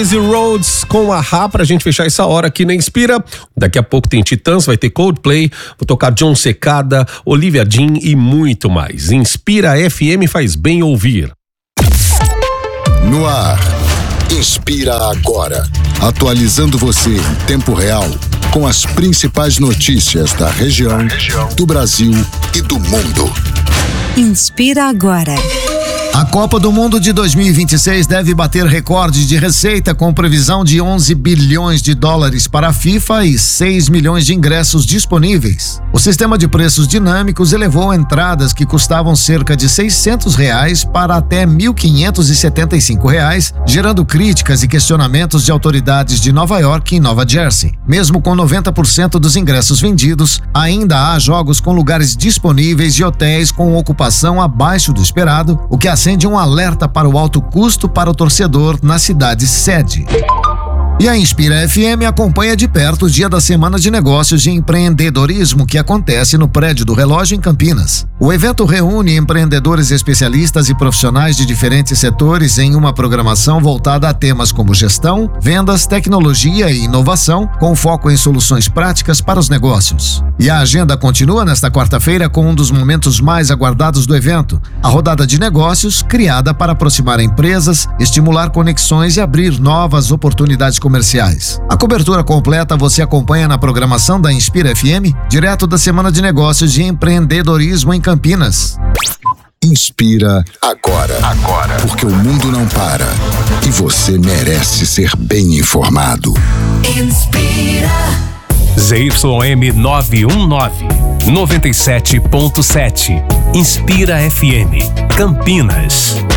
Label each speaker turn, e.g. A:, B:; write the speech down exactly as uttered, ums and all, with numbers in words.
A: Easy Roads com a Rá pra gente fechar essa hora aqui na Inspira. Daqui a pouco tem Titãs, vai ter Coldplay, vou tocar John Secada, Olivia Dean e muito mais. Inspira F M, faz bem ouvir.
B: No ar, Inspira Agora, atualizando você em tempo real com as principais notícias da região, do Brasil e do mundo.
C: Inspira Agora.
D: A Copa do Mundo de dois mil e vinte e seis deve bater recorde de receita com previsão de onze bilhões de dólares para a FIFA e seis milhões de ingressos disponíveis. O sistema de preços dinâmicos elevou entradas que custavam cerca de seiscentos reais para até mil quinhentos e setenta e cinco reais, gerando críticas e questionamentos de autoridades de Nova York e Nova Jersey. Mesmo com noventa por cento dos ingressos vendidos, ainda há jogos com lugares disponíveis e hotéis com ocupação abaixo do esperado, o que acende um alerta para o alto custo para o torcedor na cidade sede. E a Inspira F M acompanha de perto o dia da Semana de Negócios de Empreendedorismo que acontece no Prédio do Relógio em Campinas. O evento reúne empreendedores especialistas e profissionais de diferentes setores em uma programação voltada a temas como gestão, vendas, tecnologia e inovação, com foco em soluções práticas para os negócios. E a agenda continua nesta quarta-feira com um dos momentos mais aguardados do evento, a rodada de negócios criada para aproximar empresas, estimular conexões e abrir novas oportunidades comerciais. A cobertura completa você acompanha na programação da Inspira F M, direto da Semana de Negócios de Empreendedorismo em Campinas.
B: Inspira agora, agora, porque o mundo não para e você merece ser bem informado.
C: Inspira.
E: Z Y M nove um nove, noventa e sete ponto sete. Inspira F M, Campinas.